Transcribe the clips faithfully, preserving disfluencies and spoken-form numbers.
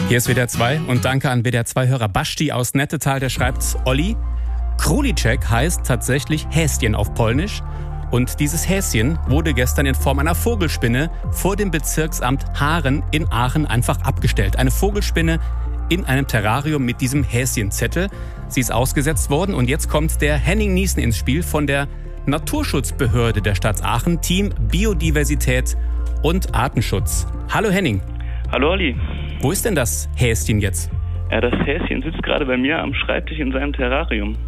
Hier ist W D R zwei und danke an W D R zwei-Hörer Basti aus Nettetal, der schreibt: Olli, Króliczek heißt tatsächlich Häschen auf Polnisch. Und dieses Häschen wurde gestern in Form einer Vogelspinne vor dem Bezirksamt Haaren in Aachen einfach abgestellt. Eine Vogelspinne in einem Terrarium mit diesem Häschenzettel. Sie ist ausgesetzt worden und jetzt kommt der Henning Niesen ins Spiel von der Naturschutzbehörde der Stadt Aachen, Team Biodiversität und Artenschutz. Hallo Henning. Hallo Olli. Wo ist denn das Häschen jetzt? Ja, das Häschen sitzt gerade bei mir am Schreibtisch in seinem Terrarium.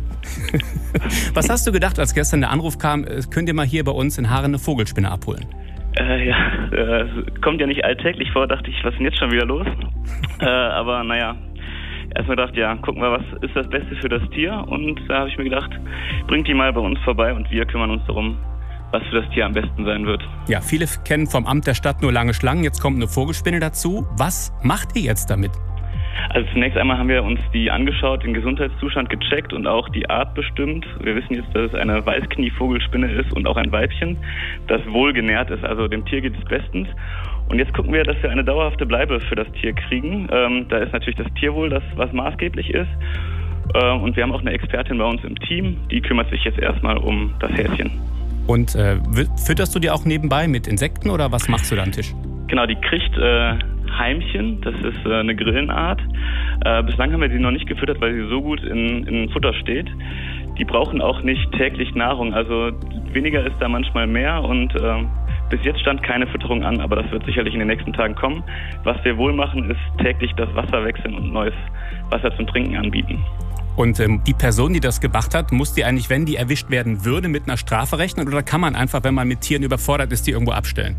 Was hast du gedacht, als gestern der Anruf kam, könnt ihr mal hier bei uns in Haaren eine Vogelspinne abholen? Äh, ja, äh, kommt ja nicht alltäglich vor, dachte ich, was ist denn jetzt schon wieder los? äh, aber naja, erstmal gedacht, ja, gucken wir, was ist das Beste für das Tier? Und da habe ich mir gedacht, bringt die mal bei uns vorbei und wir kümmern uns darum, was für das Tier am besten sein wird. Ja, viele kennen vom Amt der Stadt nur lange Schlangen, jetzt kommt eine Vogelspinne dazu. Was macht ihr jetzt damit? Also zunächst einmal haben wir uns die angeschaut, den Gesundheitszustand gecheckt und auch die Art bestimmt. Wir wissen jetzt, dass es eine Weißknie-Vogelspinne ist und auch ein Weibchen, das wohlgenährt ist. Also dem Tier geht es bestens. Und jetzt gucken wir, dass wir eine dauerhafte Bleibe für das Tier kriegen. Ähm, da ist natürlich das Tierwohl das, was maßgeblich ist. Äh, und wir haben auch eine Expertin bei uns im Team, die kümmert sich jetzt erstmal um das Häschen. Und äh, fütterst du die auch nebenbei mit Insekten oder was machst du da am Tisch? Genau, die kriegt äh, Heimchen, das ist äh, eine Grillenart. Äh, bislang haben wir sie noch nicht gefüttert, weil sie so gut in, in Futter steht. Die brauchen auch nicht täglich Nahrung, also weniger ist da manchmal mehr und äh, bis jetzt stand keine Fütterung an, aber das wird sicherlich in den nächsten Tagen kommen. Was wir wohl machen, ist täglich das Wasser wechseln und neues Wasser zum Trinken anbieten. Und ähm, die Person, die das gemacht hat, muss die eigentlich, wenn die erwischt werden würde, mit einer Strafe rechnen oder kann man einfach, wenn man mit Tieren überfordert ist, die irgendwo abstellen?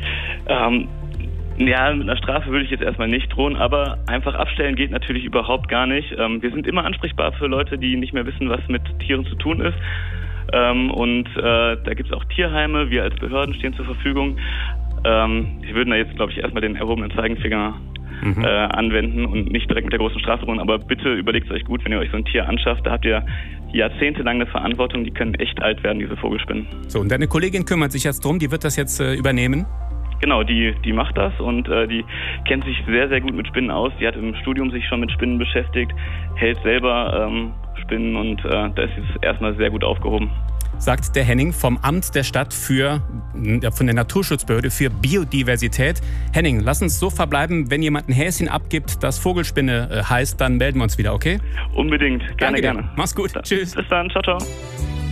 Ähm, ja, mit einer Strafe würde ich jetzt erstmal nicht drohen, aber einfach abstellen geht natürlich überhaupt gar nicht. Ähm, wir sind immer ansprechbar für Leute, die nicht mehr wissen, was mit Tieren zu tun ist. Ähm, und äh, da gibt es auch Tierheime, wir als Behörden stehen zur Verfügung. Ähm, wir würden da jetzt, glaube ich, erstmal den erhobenen Zeigefinger mhm. äh, anwenden und nicht direkt mit der großen Strafe drohen. Aber bitte überlegt es euch gut, wenn ihr euch so ein Tier anschafft, da habt ihr jahrzehntelang eine Verantwortung, die können echt alt werden, diese Vogelspinnen. So, und deine Kollegin kümmert sich jetzt drum, die wird das jetzt äh, übernehmen? Genau, die, die macht das und äh, die kennt sich sehr, sehr gut mit Spinnen aus. Die hat im Studium sich schon mit Spinnen beschäftigt, hält selber ähm, Spinnen und äh, da ist sie erstmal sehr gut aufgehoben. Sagt der Henning vom Amt der Stadt für, von der Naturschutzbehörde für Biodiversität. Henning, lass uns so verbleiben, wenn jemand ein Häschen abgibt, das Vogelspinne äh, heißt, dann melden wir uns wieder, okay? Unbedingt, gerne, Danke dir. gerne. Mach's gut, da, tschüss. Bis dann, ciao, ciao.